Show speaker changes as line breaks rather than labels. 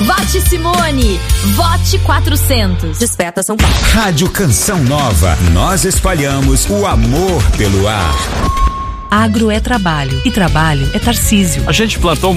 Vote Simone. Vote 400.
Desperta São Paulo.
Rádio Canção Nova. Nós espalhamos o amor pelo ar.
Agro é trabalho e trabalho é Tarcísio.
A gente plantou